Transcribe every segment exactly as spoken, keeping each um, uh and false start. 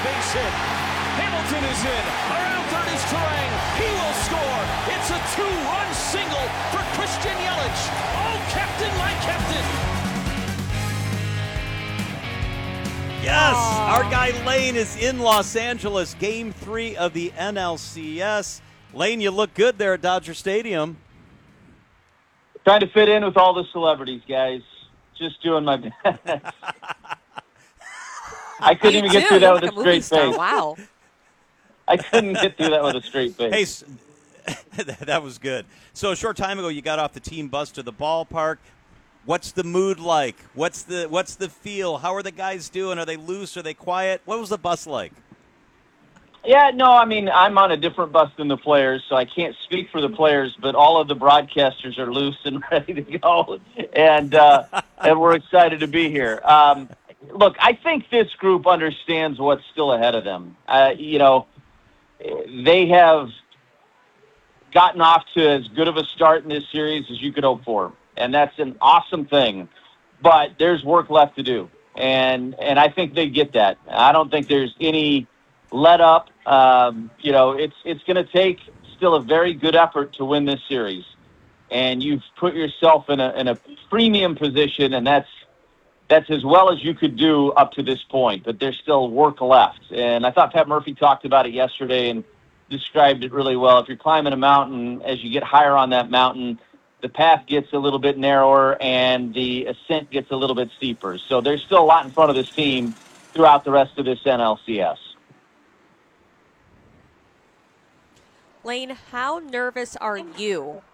base hit. Hamilton is in. Around third is Turang. He will score. It's a two-run single for Christian Yelich. Oh, Captain, my Captain. Yes, our guy Lane is in Los Angeles. Game three of the N L C S. Lane, you look good there at Dodger Stadium. Trying to fit in with all the celebrities, guys. Just doing my best. I couldn't You even get do. through that You're with like a a movie straight star. face. Wow. I couldn't get through that with a straight face. Hey, that was good. So a short time ago, you got off the team bus to the ballpark. What's the mood like? What's the what's the feel? How are the guys doing? Are they loose? Are they quiet? What was the bus like? Yeah, no, I mean, I'm on a different bus than the players, so I can't speak for the players, but all of the broadcasters are loose and ready to go, and uh, and we're excited to be here. Um, look, I think this group understands what's still ahead of them. Uh, you know, they have gotten off to as good of a start in this series as you could hope for, and that's an awesome thing, but there's work left to do, and and I think they get that. I don't think there's any let up. Um, you know, it's it's going to take still a very good effort to win this series, and you've put yourself in a in a premium position, and that's that's as well as you could do up to this point. But there's still work left, and I thought Pat Murphy talked about it yesterday and described it really well. If you're climbing a mountain, as you get higher on that mountain, the path gets a little bit narrower and the ascent gets a little bit steeper. So there's still a lot in front of this team throughout the rest of this N L C S. Lane, how nervous are you?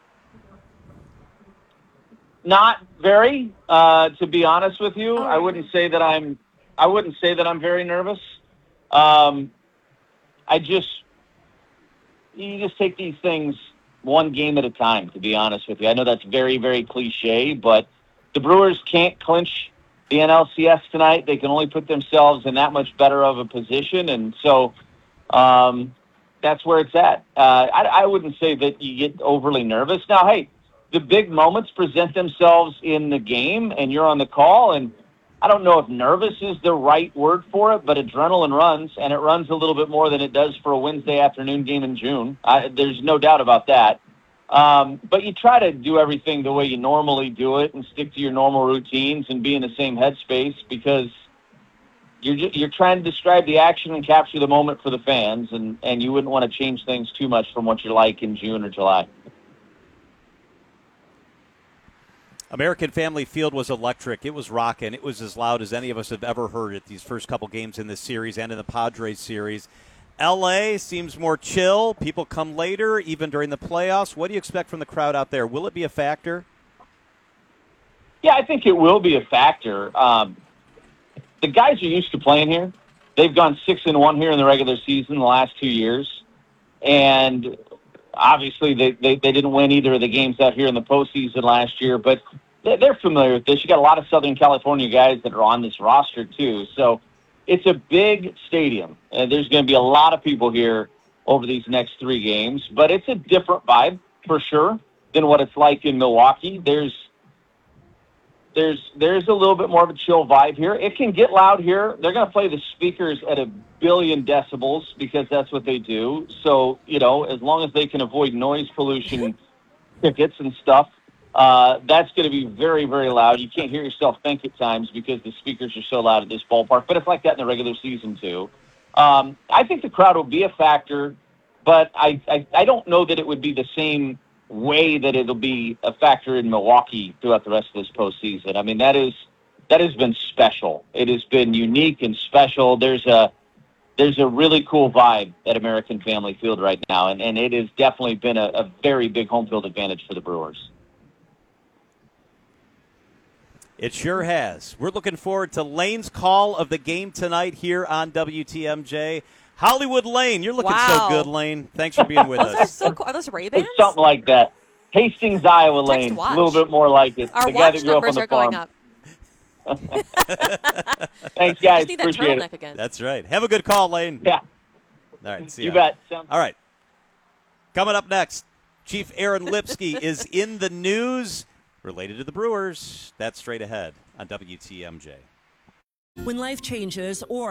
Not very, uh, to be honest with you. Oh. I wouldn't say that I'm. I wouldn't say that I'm very nervous. Um, I just, you just take these things one game at a time. To be honest with you, I know that's very, very cliche, but the Brewers can't clinch the N L C S tonight. They can only put themselves in that much better of a position, and so. Um, That's where it's at. Uh, I, I wouldn't say that you get overly nervous. Now, hey, the big moments present themselves in the game, and you're on the call, and I don't know if nervous is the right word for it, but adrenaline runs, and it runs a little bit more than it does for a Wednesday afternoon game in June. I, there's no doubt about that. Um, but you try to do everything the way you normally do it and stick to your normal routines and be in the same headspace because You're just, you're trying to describe the action and capture the moment for the fans, and, and you wouldn't want to change things too much from what you're like in June or July. American Family Field was electric. It was rocking. It was as loud as any of us have ever heard it these first couple games in this series and in the Padres series. L A seems more chill. People come later, even during the playoffs. What do you expect from the crowd out there? Will it be a factor? Yeah, I think it will be a factor. Um, The guys are used to playing here. They've gone six and one here in the regular season the last two years, and obviously they, they, they didn't win either of the games out here in the postseason last year. But they're familiar with this. You got a lot of Southern California guys that are on this roster too. So it's a big stadium, and there's going to be a lot of people here over these next three games. But it's a different vibe for sure than what it's like in Milwaukee. There's There's there's a little bit more of a chill vibe here. It can get loud here. They're going to play the speakers at a billion decibels because that's what they do. So, you know, as long as they can avoid noise pollution tickets and stuff, uh, that's going to be very, very loud. You can't hear yourself think at times because the speakers are so loud at this ballpark. But it's like that in the regular season, too. Um, I think the crowd will be a factor, but I, I, I don't know that it would be the same way that it'll be a factor in Milwaukee throughout the rest of this postseason. I mean, that is that has been special. It has been unique and special. There's a there's a really cool vibe at American Family Field right now, and, and it has definitely been a, a very big home field advantage for the Brewers. It sure has. We're looking forward to Lane's call of the game tonight here on W T M J. Hollywood Lane, you're looking Wow. so good, Lane. Thanks for being with Those are us. so cool. Are those Ray-Bans? It's something like that. Hastings, Iowa Text Lane, watch. a little bit more like it. Our the guy watch that grew up on numbers the are going farm. up. Thanks, I guys. just need that Appreciate turtleneck it. again. That's right. Have a good call, Lane. Yeah, All right, see you ya. bet. Sounds- All right. Coming up next, Chief Aaron Lipsky is in the news related to the Brewers. That's straight ahead on W T M J. When life changes or